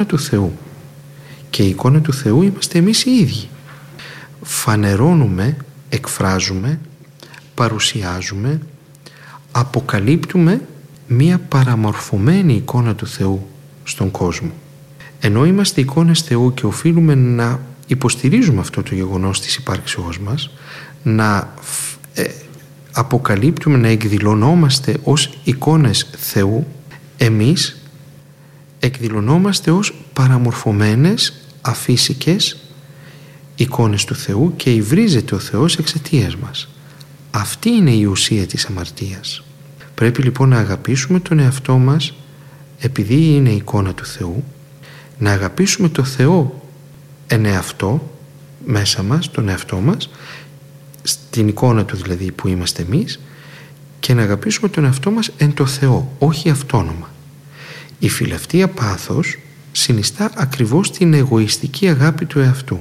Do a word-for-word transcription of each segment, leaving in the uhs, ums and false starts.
του Θεού. Και η εικόνα του Θεού είμαστε εμείς οι ίδιοι. Φανερώνουμε, εκφράζουμε, παρουσιάζουμε, αποκαλύπτουμε μία παραμορφωμένη εικόνα του Θεού στον κόσμο. Ενώ είμαστε εικόνες Θεού και οφείλουμε να υποστηρίζουμε αυτό το γεγονός της υπάρξεώς μας, να ε, αποκαλύπτουμε, να εκδηλωνόμαστε ως εικόνες Θεού, εμείς εκδηλωνόμαστε ως παραμορφωμένες αφύσικες εικόνες του Θεού και υβρίζεται ο Θεός εξαιτίας μας. Αυτή είναι η ουσία της αμαρτίας. Πρέπει λοιπόν να αγαπήσουμε τον εαυτό μας επειδή είναι η εικόνα του Θεού, να αγαπήσουμε το Θεό εν εαυτό, μέσα μας, τον εαυτό μας, στην εικόνα του δηλαδή που είμαστε εμείς, και να αγαπήσουμε τον εαυτό μας εν το Θεό, όχι αυτόνομα. Η φιλαυτία πάθος συνιστά ακριβώς την εγωιστική αγάπη του εαυτού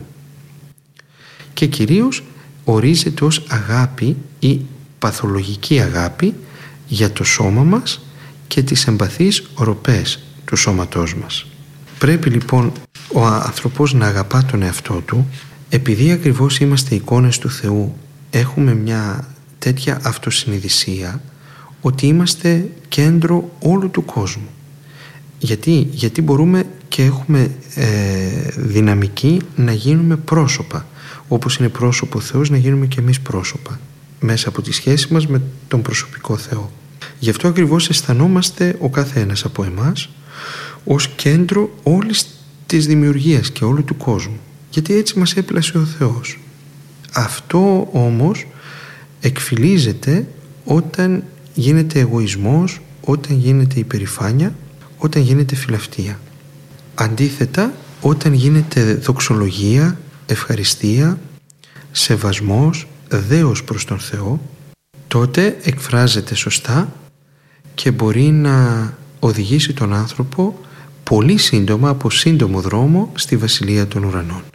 και κυρίως ορίζεται ως αγάπη ή παθολογική αγάπη για το σώμα μας και τις εμπαθείς οροπές του σώματός μας. Πρέπει λοιπόν ο άνθρωπος να αγαπά τον εαυτό του, επειδή ακριβώς είμαστε εικόνες του Θεού, έχουμε μια τέτοια αυτοσυνειδησία ότι είμαστε κέντρο όλου του κόσμου. Γιατί, Γιατί μπορούμε και έχουμε ε, δυναμική να γίνουμε πρόσωπα. Όπως είναι πρόσωπο ο Θεός, να γίνουμε και εμείς πρόσωπα μέσα από τη σχέση μας με τον προσωπικό Θεό. Γι' αυτό ακριβώς αισθανόμαστε ο κάθε ένας από εμάς ως κέντρο όλης της δημιουργίας και όλου του κόσμου. Γιατί έτσι μας έπλασε ο Θεός. Αυτό όμως εκφυλίζεται όταν γίνεται εγωισμός, όταν γίνεται υπερηφάνεια, όταν γίνεται φιλαυτία. Αντίθετα, όταν γίνεται δοξολογία, ευχαριστία, σεβασμός, δέος προς τον Θεό, τότε εκφράζεται σωστά και μπορεί να οδηγήσει τον άνθρωπο πολύ σύντομα, από σύντομο δρόμο, στη Βασιλεία των Ουρανών.